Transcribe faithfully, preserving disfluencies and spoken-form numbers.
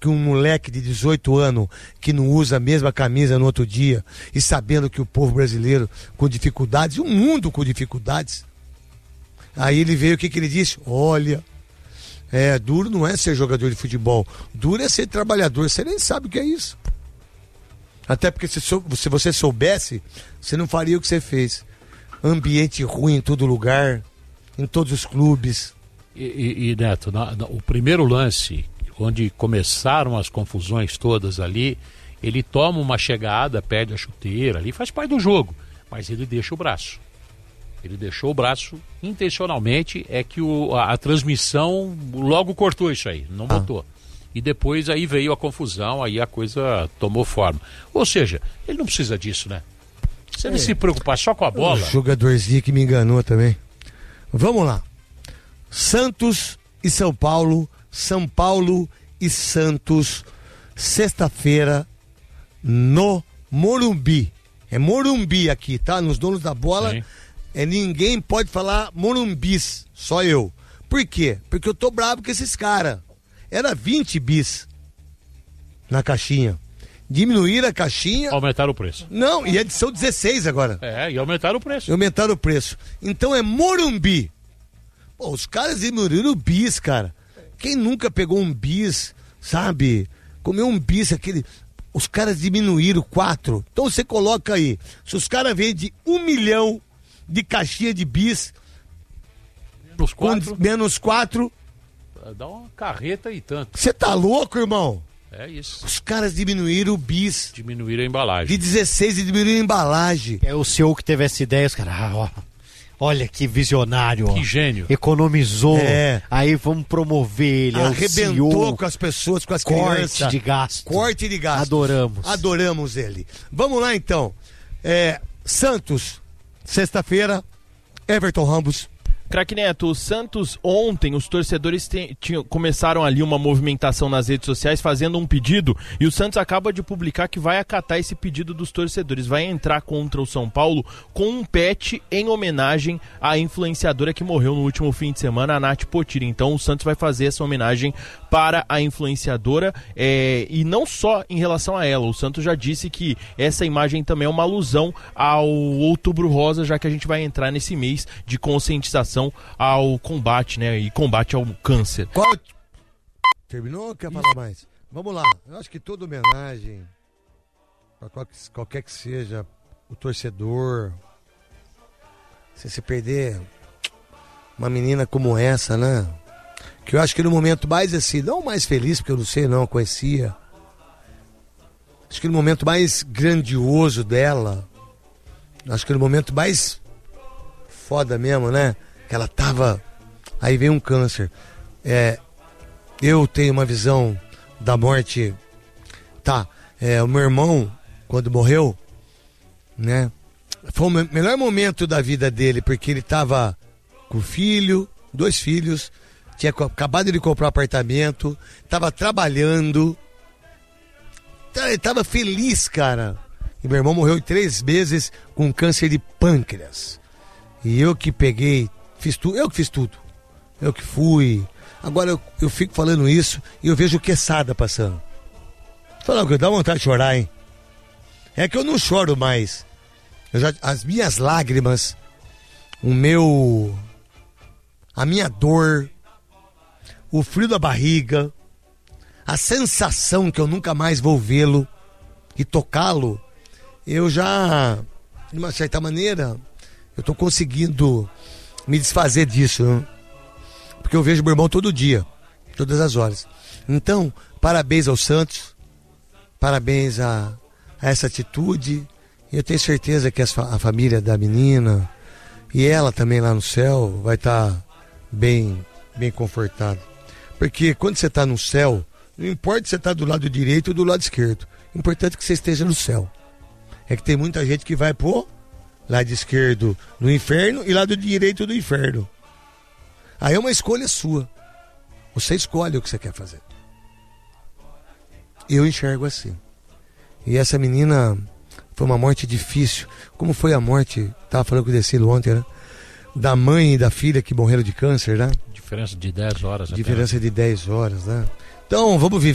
que um moleque de dezoito anos que não usa a mesma camisa no outro dia e sabendo que o povo brasileiro com dificuldades, o mundo com dificuldades. Aí ele veio, o que que ele disse? Olha, é, duro não é ser jogador de futebol, duro é ser trabalhador. Você nem sabe o que é isso. Até porque se, sou, se você soubesse, você não faria o que você fez. Ambiente ruim em todo lugar, em todos os clubes. E, e, e Neto, na, na, o primeiro lance, onde começaram as confusões todas ali, ele toma uma chegada, perde a chuteira ali, faz parte do jogo, mas ele deixa o braço. Ele deixou o braço intencionalmente, é que o, a, a transmissão logo cortou isso aí, não ah. botou. E depois aí veio a confusão, aí a coisa tomou forma. Ou seja, ele não precisa disso, né? Se ele é. se preocupar só com a bola... O jogadorzinho que me enganou também. Vamos lá. Santos e São Paulo, São Paulo e Santos, sexta-feira, no Morumbi. É Morumbi aqui, tá? Nos donos da bola, Sim. é ninguém pode falar Morumbis, só eu. Por quê? Porque eu tô bravo com esses caras. Era vinte bis na caixinha. Diminuíram a caixinha. Aumentaram o preço. Não, e são dezesseis agora. É, e aumentaram o preço. E aumentaram o preço. Então é Morumbi. Pô, os caras diminuíram o bis, cara. Quem nunca pegou um bis, sabe? Comeu um bis, aquele... Os caras diminuíram quatro. Então você coloca aí. Se os caras vendem um milhão de caixinha de bis... Menos quatro. Com, menos quatro... Dá uma carreta e tanto. Você tá louco, irmão? É isso. Os caras diminuíram o bis. Diminuíram a embalagem. De dezesseis e diminuíram a embalagem. É o senhor que teve essa ideia, os caras, ah, ó, olha que visionário. Que ó. gênio. Economizou. É. Aí vamos promover ele. Arrebentou é o C E O, com as pessoas, com as corte crianças. Corte de gasto. Corte de gasto. Adoramos. Adoramos ele. Vamos lá, então. É, Santos, sexta-feira, Everton Ramos. Craque Neto, o Santos ontem, os torcedores te, tinham, começaram ali uma movimentação nas redes sociais fazendo um pedido e o Santos acaba de publicar que vai acatar esse pedido dos torcedores, vai entrar contra o São Paulo com um pet em homenagem à influenciadora que morreu no último fim de semana, a Nath Potiri. Então o Santos vai fazer essa homenagem para a influenciadora é, e não só em relação a ela, o Santos já disse que essa imagem também é uma alusão ao Outubro Rosa, já que a gente vai entrar nesse mês de conscientização ao combate, né? E combate ao câncer. Qual... Terminou ou quer falar mais? Vamos lá. Eu acho que toda homenagem, para qualquer que seja o torcedor, se você perder uma menina como essa, né? Que eu acho que no momento mais assim, não mais feliz, porque eu não sei, não eu conhecia. Acho que no momento mais grandioso dela, acho que no momento mais foda mesmo, né? Que ela tava, aí veio um câncer. É, eu tenho uma visão da morte, tá, é, o meu irmão, quando morreu, né, foi o melhor momento da vida dele, porque ele tava com filho, dois filhos, tinha acabado de comprar um apartamento, tava trabalhando, ele tava feliz, cara. E meu irmão morreu em três meses com câncer de pâncreas. E eu que peguei, fiz tudo, eu que fiz tudo. Eu que fui. Agora eu, eu fico falando isso e eu vejo o Quesada passando. Falando que dá vontade de chorar, hein? É que eu não choro mais. Eu já, as minhas lágrimas, o meu... a minha dor, o frio da barriga, a sensação que eu nunca mais vou vê-lo e tocá-lo, eu já, de uma certa maneira, eu tô conseguindo me desfazer disso, né? Porque eu vejo meu irmão todo dia, todas as horas. Então, parabéns ao Santos, parabéns a, a essa atitude. Eu tenho certeza que as, a família da menina e ela também lá no céu vai estar tá bem, bem confortada. Porque quando você está no céu, não importa se você está do lado direito ou do lado esquerdo, o importante é que você esteja no céu. É que tem muita gente que vai pro lado esquerdo no inferno e lado direito do inferno. Aí é uma escolha sua. Você escolhe o que você quer fazer. Eu enxergo assim. E essa menina foi uma morte difícil. Como foi a morte, estava falando com o Decilo ontem, né? Da mãe e da filha que morreram de câncer, né? Diferença de dez horas. Diferença até. de dez horas, né? Então, vamos viver.